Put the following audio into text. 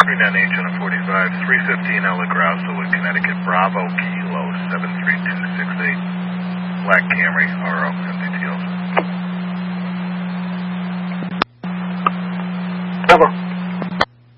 39H on a 45, 315 Ella Grousel, Connecticut, Bravo, Kilo 73268. Black Camry, RO.